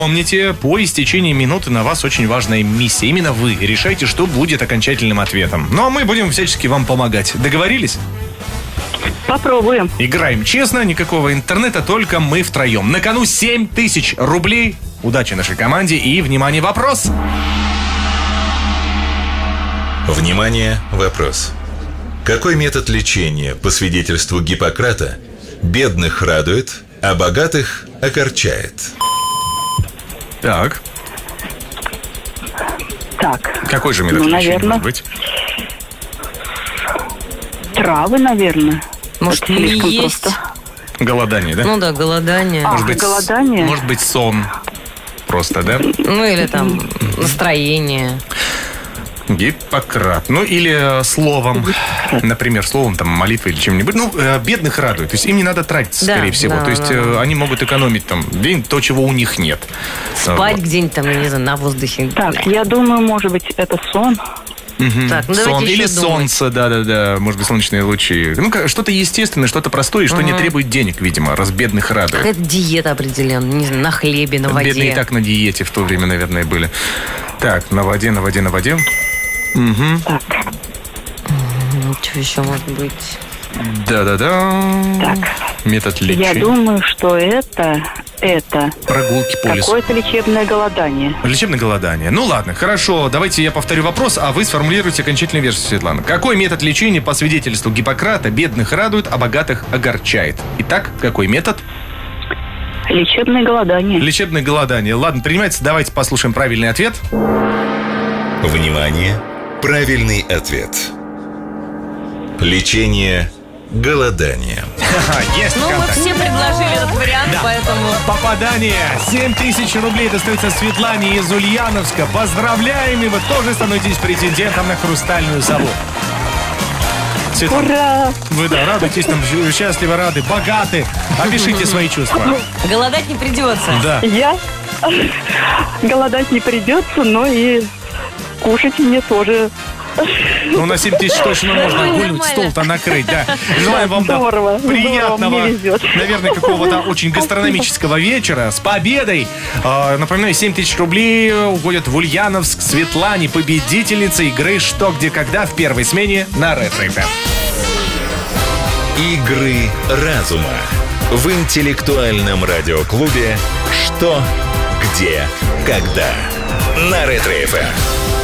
Помните, по истечении минуты на вас очень важная миссия. Именно вы решайте, что будет окончательным ответом. Ну, а мы будем всячески вам помогать. Договорились? Попробуем. Играем честно, никакого интернета, только мы втроем. На кону 7000 рублей. Удачи нашей команде и, внимание, вопрос. Внимание, вопрос. Какой метод лечения, по свидетельству Гиппократа, бедных радует, а богатых огорчает? Так. Так. Какой же метод лечения наверное, может быть? Травы, наверное. Может, Это не слишком есть? просто. Голодание, да? Ну да, голодание. Может быть, голодание? Может быть, сон. Просто, да? Ну или там настроение. Гиппократ. Ну, или словом. Например, словом, там, молитвой или чем-нибудь. Ну, бедных радует. То есть им не надо тратиться, Да, скорее всего. да, То есть да. они могут экономить там то, чего у них нет. Спать Вот. где-нибудь там, я не знаю, на воздухе. Так, я думаю, может быть, это сон. Так, ну Сон давайте или еще думать. солнце, да-да-да. Может быть, солнечные лучи. Ну, что-то естественное, что-то простое, что не требует денег, видимо, раз бедных радует. Какая-то диета определенная, не знаю, на хлебе, на воде. Бедные и так на диете в то время, наверное, были. Так, на воде. Угу. Так, Что еще может быть? Да-да-да. так. Метод Я лечения. думаю, что это Прогулки по лесу. какое-то лечебное голодание. Лечебное голодание. Ну ладно, хорошо. Давайте я повторю вопрос, а вы сформулируйте окончательную версию, Светлана. Какой метод лечения, по свидетельству Гиппократа, бедных радует, а богатых огорчает? Итак, какой метод? Лечебное голодание. Лечебное голодание. Ладно, принимается. Давайте послушаем правильный ответ. Внимание, правильный ответ. Лечение голодания. Есть Ну, мы контакт. все предложили этот вариант, поэтому... Попадание. 7000 рублей достается Светлане из Ульяновска. Поздравляем, и вы тоже становитесь претендентом на хрустальную сову. Светлана, Ура! вы, да, радуетесь, там, счастливы, рады, богаты. Опишите свои чувства. Голодать не придется. Да. Я голодать не придется, но и кушать мне тоже. Ну, на 7000 точно можно Ой, гульнуть, нормально. стол-то накрыть, да. Желаем вам, да, Здорово, приятного, мне везет. наверное, какого-то очень гастрономического вечера. С победой! Напоминаю, 7000 рублей уходят в Ульяновск Светлане, победительнице игры «Что, где, когда» в первой смене на Ретро FM. Игры разума. В интеллектуальном радиоклубе «Что, где, когда» на Ретро FM.